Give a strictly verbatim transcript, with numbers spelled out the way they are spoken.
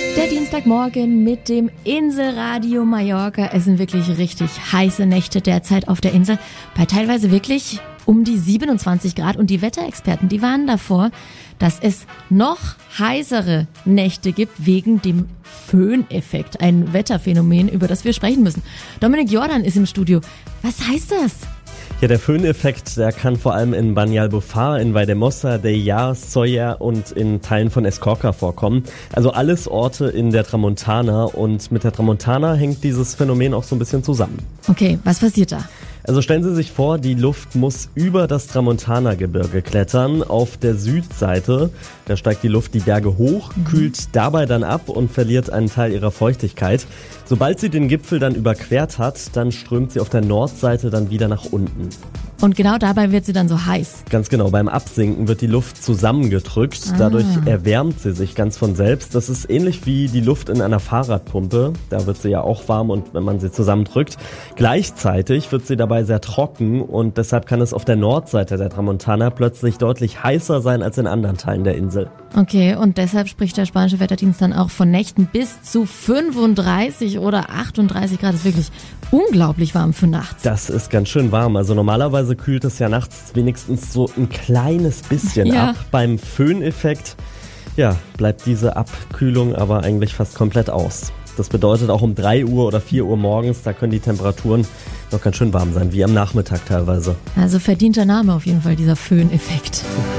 Der Dienstagmorgen mit dem Inselradio Mallorca. Es sind wirklich richtig heiße Nächte derzeit auf der Insel. Bei teilweise wirklich um die siebenundzwanzig Grad. Und die Wetterexperten, die warnen davor, dass es noch heißere Nächte gibt wegen dem Föhneffekt. Ein Wetterphänomen, über das wir sprechen müssen. Dominik Jordan ist im Studio. Was heißt das? Ja, der Föhneffekt, der kann vor allem in Banyalbufar, in Valldemossa, Deià, Sóller und in Teilen von Escorca vorkommen. Also alles Orte in der Tramontana, und mit der Tramontana hängt dieses Phänomen auch so ein bisschen zusammen. Okay, was passiert da? Also stellen Sie sich vor, die Luft muss über das Tramontana-Gebirge klettern. Auf der Südseite, da steigt die Luft die Berge hoch, kühlt dabei dann ab und verliert einen Teil ihrer Feuchtigkeit. Sobald sie den Gipfel dann überquert hat, dann strömt sie auf der Nordseite dann wieder nach unten. Und genau dabei wird sie dann so heiß. Ganz genau, beim Absinken wird die Luft zusammengedrückt, Ah. dadurch erwärmt sie sich ganz von selbst. Das ist ähnlich wie die Luft in einer Fahrradpumpe, da wird sie ja auch warm, und wenn man sie zusammendrückt. Gleichzeitig wird sie dabei sehr trocken, und deshalb kann es auf der Nordseite der Tramontana plötzlich deutlich heißer sein als in anderen Teilen der Insel. Okay, und deshalb spricht der spanische Wetterdienst dann auch von Nächten bis zu fünfunddreißig oder achtunddreißig Grad. Das ist wirklich unglaublich warm für nachts. Das ist ganz schön warm. Also normalerweise kühlt es ja nachts wenigstens so ein kleines bisschen Ja. ab. Beim Föhneffekt, ja, bleibt diese Abkühlung aber eigentlich fast komplett aus. Das bedeutet, auch um drei Uhr oder vier Uhr morgens, da können die Temperaturen noch ganz schön warm sein, wie am Nachmittag teilweise. Also verdienter Name auf jeden Fall, dieser Föhneffekt.